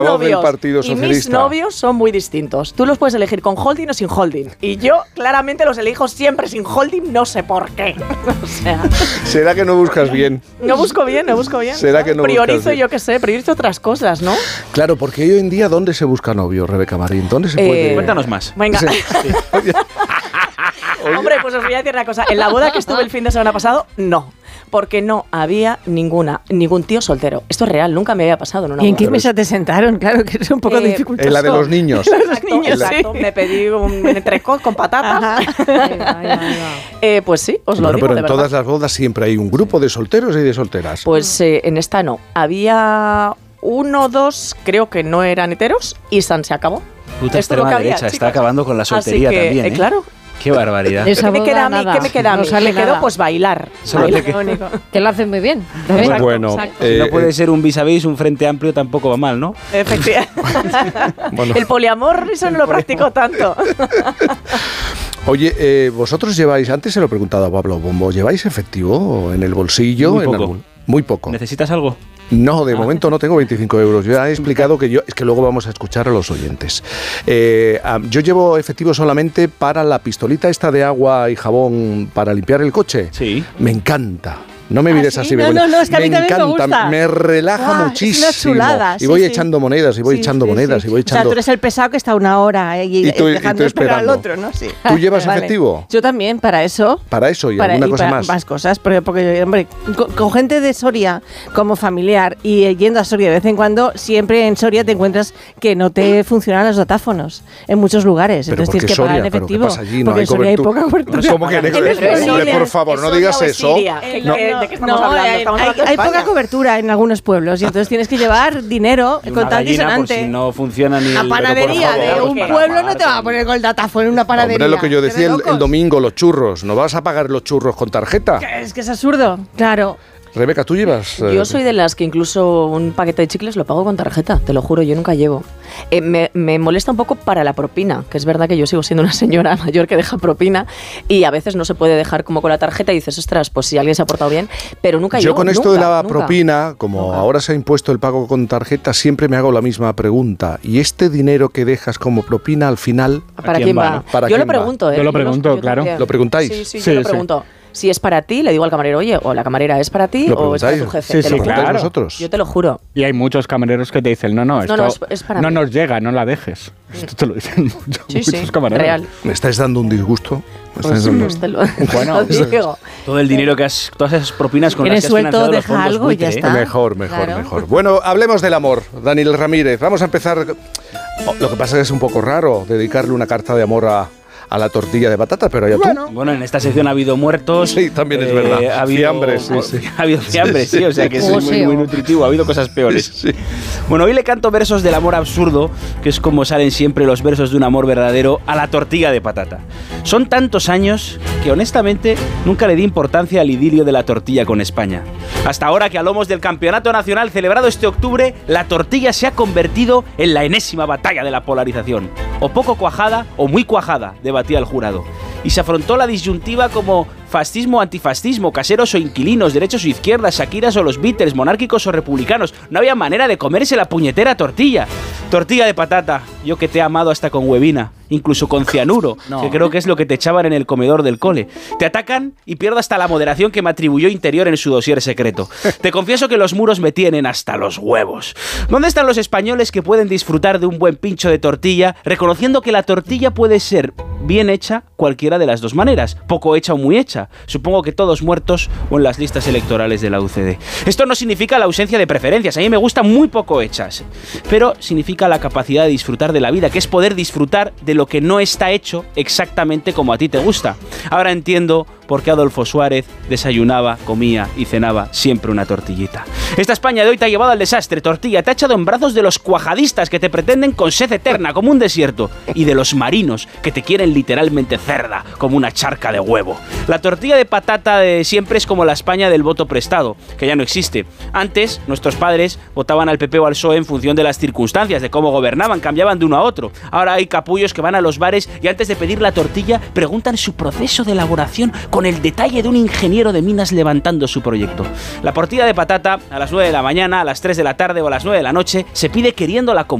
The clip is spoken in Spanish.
del Partido y Socialista. mis novios son muy distintos. Tú los puedes elegir con holding o sin holding. Y yo claramente los elijo siempre sin holding, no sé por qué. O sea, ¿Será que no buscas bien? no busco bien. ¿Será que no priorizo, buscas bien? yo qué sé, priorizo otras cosas, ¿no? Claro, porque hoy en día, ¿dónde se busca novio, Rebeca Marín? ¿Dónde se puede...? Cuéntanos más. Venga. Sí. Hombre, pues os voy a decir una cosa. En la boda que estuve el fin de semana pasado, no. Porque no había ningún tío soltero. Esto es real, nunca me había pasado en una ¿Y en boda. qué mesa te sentaron? Claro, que es un poco dificultoso. En la de los niños. Exacto. Me pedí un entrecot con patatas. Pues sí, os lo Bueno, digo, pero de en verdad. todas las bodas siempre hay un grupo de solteros y de solteras. Pues en esta no. Había 1 o 2, creo que no eran heteros, y se acabó. Puta Esto es lo extrema que había, derecha, está chicos. acabando con la soltería Así que, también, ¿eh? claro. Qué barbaridad. Esa ¿Qué me queda a boda, mí? nada. ¿Qué me queda a No mí? sale Me quedo nada. pues bailar. Solo Bailar. te Lo único. Que lo hacen muy bien. Muy ¿ves? bueno. Si no puede ser un vis a vis, un frente amplio tampoco va mal, ¿no? Efectivamente. Bueno. El poliamor, eso no lo practico tanto. Oye, vosotros lleváis, antes se lo he preguntado a Pablo Bombo, ¿lleváis efectivo en el bolsillo? Muy en poco. Muy poco. ¿Necesitas algo? No, de momento no tengo 25 euros. Ya he explicado que es que luego vamos a escuchar a los oyentes. Yo llevo efectivo solamente para la pistolita esta de agua y jabón para limpiar el coche. Sí. Me encanta. No me mires ¿sí? así, No, Begoña. no, es que a mí también me gusta. me relaja Guau, muchísimo. es una chulada, y sí, voy sí. echando monedas, y voy echando monedas, y voy O sea, echando... tú eres el pesado que está 1 hora Y tú dejando esperar al esperando. otro, ¿no? Sí. ¿Tú llevas Vale. efectivo? Yo también, para eso. Para eso y alguna cosa para más. Cosas, porque hombre, con gente de Soria como familiar y yendo a Soria de vez en cuando, siempre en Soria te encuentras que no te funcionan los datáfonos en muchos lugares. Pero Entonces tienes que pagar en ¿pero efectivo. qué pasa allí? No Porque hay en Soria hay cobertura. poca cobertura. ¿Cómo que no? En Hombre, por favor, no digas eso. ¿De qué estamos hablando? Estamos hablando de Hay España. poca cobertura en algunos pueblos y entonces tienes que llevar dinero Y una con tanto y gallina por sonante. si no funciona ni La el... panadería pero por de favor, un para pueblo no pagar te va a con- poner con el datáfono en una panadería. Hombre, lo que yo ¿Qué decía de el locos? domingo, los churros. ¿No vas a pagar los churros con tarjeta? Es que es absurdo, claro. Rebeca, ¿tú llevas...? Yo soy de las que incluso un paquete de chicles lo pago con tarjeta, te lo juro, yo nunca llevo. Me molesta un poco para la propina, que es verdad que yo sigo siendo una señora mayor que deja propina y a veces no se puede dejar como con la tarjeta y dices, ostras, pues si alguien se ha portado bien, pero nunca Yo llevo. con esto nunca, de la nunca. propina, como Nunca. ahora se ha impuesto el pago con tarjeta, siempre me hago la misma pregunta. ¿Y este dinero que dejas como propina al final, ¿Para quién va? no? ¿Para Yo quién lo pregunto, va? ¿eh? Yo lo pregunto, claro. también. ¿Lo preguntáis? Sí, Sí, yo lo sí. pregunto. Si es para ti, le digo al camarero, oye, o la camarera, ¿es para ti ¿Lo o es para tu preguntáis? jefe? Sí, Te sí, lo juro. ¿Preguntáis claro. vosotros? Yo te lo juro. Y hay muchos camareros que te dicen, no, esto no, es para no mí. nos llega, no la dejes. Esto te lo dicen muchos camareros. real. Me estáis dando un disgusto. Me Pues, estáis dando- pues te lo, Bueno, te lo digo. Todo el dinero que has... Todas esas propinas con las Tienes que has suelto, financiado los deja fondos algo y ya buitre, está. Mejor. Claro. Bueno, hablemos del amor, Daniel Ramírez. Vamos a empezar... Lo que pasa es que es un poco raro dedicarle una carta de amor a la tortilla de patata, pero ya tú. Bueno, en esta sección ha habido muertos. Sí, también es verdad. Ha habido Fiambres, sí. Ha habido fiambres, sí, o sea que es muy, Museo. muy nutritivo. Ha habido cosas peores. Sí. Bueno, hoy le canto versos del amor absurdo, que es como salen siempre los versos de un amor verdadero, a la tortilla de patata. Son tantos años que honestamente nunca le di importancia al idilio de la tortilla con España. Hasta ahora que a lomos del campeonato nacional celebrado este octubre, la tortilla se ha convertido en la enésima batalla de la polarización. O poco cuajada o muy cuajada, debatía el jurado. Y se afrontó la disyuntiva como fascismo o antifascismo, caseros o inquilinos, derechos o izquierdas, Shakiras o los Beatles, monárquicos o republicanos. No había manera de comerse la puñetera tortilla. Tortilla de patata, yo que te he amado hasta con huevina, incluso con cianuro, que creo que es lo que te echaban en el comedor del cole. Te atacan y pierdo hasta la moderación que me atribuyó Interior en su dossier secreto. Te confieso que los muros me tienen hasta los huevos. ¿Dónde están los españoles que pueden disfrutar de un buen pincho de tortilla, reconociendo que la tortilla puede ser bien hecha cualquiera de las dos maneras, poco hecha o muy hecha? Supongo que todos muertos o en las listas electorales de la UCD. Esto no significa la ausencia de preferencias, a mí me gustan muy poco hechas, pero significa la capacidad de disfrutar de la vida, que es poder disfrutar de lo que no está hecho exactamente como a ti te gusta. Ahora entiendo por qué Adolfo Suárez desayunaba, comía y cenaba siempre una tortillita. Esta España de hoy te ha llevado al desastre, tortilla, te ha echado en brazos de los cuajadistas que te pretenden con sed eterna como un desierto y de los marinos que te quieren literalmente cerda como una charca de huevo. La tortilla de patata de siempre es como la España del voto prestado, que ya no existe. Antes, nuestros padres votaban al PP o al PSOE en función de las circunstancias, de cómo gobernaban, cambiaban de uno a otro. Ahora hay capullos que van a los bares y antes de pedir la tortilla preguntan su proceso de elaboración con con el detalle de un ingeniero de minas levantando su proyecto. La tortilla de patata a las 9 de la mañana, a las 3 de la tarde o a las 9 de la noche se pide queriendo la